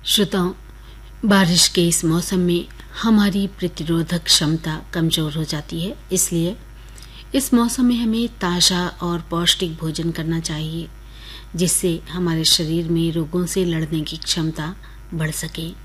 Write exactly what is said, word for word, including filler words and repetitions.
श्रोताओं, बारिश के इस मौसम में हमारी प्रतिरोधक क्षमता कमजोर हो जाती है, इसलिए इस मौसम में हमें ताज़ा और पौष्टिक भोजन करना चाहिए, जिससे हमारे शरीर में रोगों से लड़ने की क्षमता बढ़ सके।